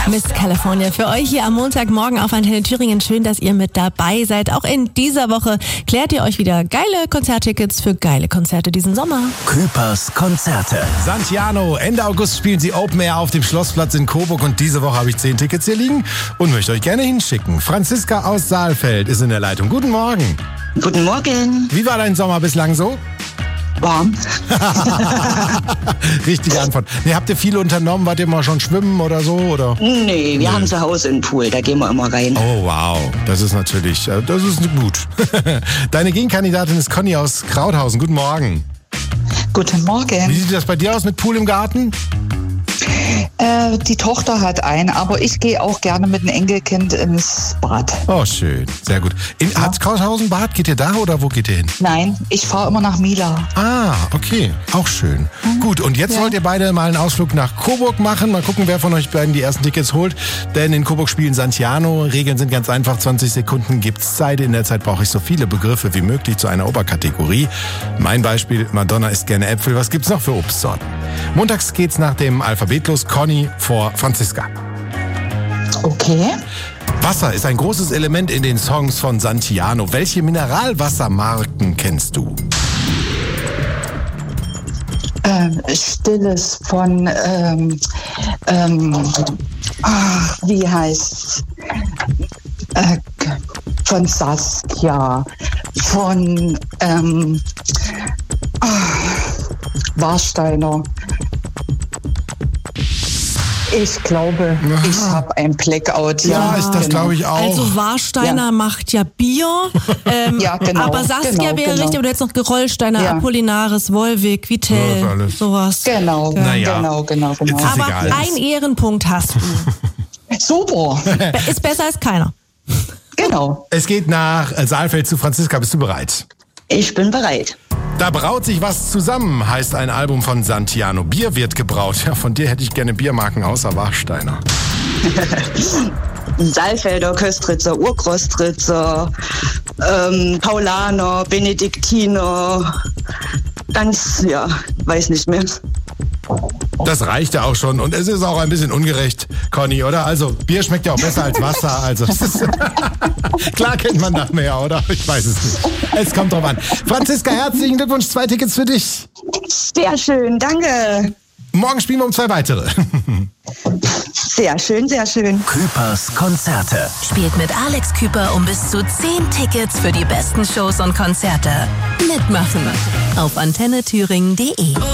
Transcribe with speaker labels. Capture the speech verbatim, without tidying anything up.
Speaker 1: Miss California für euch hier am Montagmorgen auf Antenne Thüringen. Schön, dass ihr mit dabei seid. Auch in dieser Woche klärt ihr euch wieder geile Konzerttickets für geile Konzerte diesen Sommer.
Speaker 2: Küpers Konzerte.
Speaker 3: Santiano, Ende August spielen sie Open Air auf dem Schlossplatz in Coburg und diese Woche habe ich zehn Tickets hier liegen und möchte euch gerne hinschicken. Franziska aus Saalfeld ist in der Leitung. Guten Morgen.
Speaker 4: Guten Morgen.
Speaker 3: Wie war dein Sommer bislang so?
Speaker 4: Warm.
Speaker 3: Richtige Antwort. Nee, habt ihr viel unternommen? Wart ihr mal schon schwimmen oder so? Oder?
Speaker 4: Nee, wir nee. haben zu Hause einen Pool, da gehen wir immer rein.
Speaker 3: Oh wow, das ist natürlich, das ist gut. Deine Gegenkandidatin ist Conny aus Krauthausen. Guten Morgen.
Speaker 5: Guten Morgen.
Speaker 3: Wie sieht das bei dir aus mit Pool im Garten?
Speaker 5: Äh, die Tochter hat einen, aber ich gehe auch gerne mit dem Enkelkind ins Bad.
Speaker 3: Oh, schön. Sehr gut. In, ja. Hat Krauthausen Bad? Geht ihr da oder wo geht ihr hin?
Speaker 5: Nein, ich fahre immer nach Mila.
Speaker 3: Ah, okay. Auch schön. Mhm. Gut, und jetzt ja. wollt ihr beide mal einen Ausflug nach Coburg machen. Mal gucken, wer von euch beiden die ersten Tickets holt. Denn in Coburg spielen Santiano. Regeln sind ganz einfach. zwanzig Sekunden gibt's Zeit. In der Zeit brauche ich so viele Begriffe wie möglich zu einer Oberkategorie. Mein Beispiel, Madonna isst gerne Äpfel. Was gibt's noch für Obstsorten? Montags geht's nach dem Alphabet los. Conny vor Franziska.
Speaker 5: Okay.
Speaker 3: Wasser ist ein großes Element in den Songs von Santiano. Welche Mineralwassermarken kennst du?
Speaker 5: Ähm, Stilles von, ähm, ähm, ach, wie heißt äh, von Saskia, von ähm, ach, Warsteiner. Ich glaube, Aha. ich habe ein Blackout.
Speaker 3: Ja, ja ist das,
Speaker 5: genau.
Speaker 3: glaube ich, auch.
Speaker 1: Also Warsteiner ja. macht ja Bier. Ähm,
Speaker 5: ja, genau.
Speaker 1: Aber Saskia
Speaker 5: genau,
Speaker 1: wäre
Speaker 5: genau.
Speaker 1: richtig. Oder jetzt noch Gerolsteiner, ja. Apollinaris, Wolwig, Vitell, ja, sowas.
Speaker 5: Genau,
Speaker 1: ja.
Speaker 3: naja.
Speaker 5: genau, genau, genau.
Speaker 1: Aber egal. Ein Ehrenpunkt hast du.
Speaker 5: Super.
Speaker 1: Ist besser als keiner.
Speaker 5: Genau.
Speaker 3: Es geht nach Saalfeld zu Franziska. Bist du bereit?
Speaker 4: Ich bin bereit.
Speaker 3: Da braut sich was zusammen, heißt ein Album von Santiano. Bier wird gebraut. Ja, von dir hätte ich gerne Biermarken außer Warsteiner.
Speaker 4: Saalfelder, Köstritzer, Urkostritzer, ähm, Paulaner, Benediktiner, ganz, ja, weiß nicht mehr.
Speaker 3: Das reicht ja auch schon und es ist auch ein bisschen ungerecht, Conny, oder? Also Bier schmeckt ja auch besser als Wasser, also das ist klar kennt man das mehr, oder? Ich weiß es nicht. Es kommt drauf an. Franziska, herzlichen Glückwunsch, zwei Tickets für dich.
Speaker 4: Sehr schön, danke.
Speaker 3: Morgen spielen wir um zwei weitere.
Speaker 4: Sehr schön, sehr schön.
Speaker 2: Küpers Konzerte.
Speaker 6: Spielt mit Alex Küper um bis zu zehn Tickets für die besten Shows und Konzerte. Mitmachen auf antenne thüringen punkt de.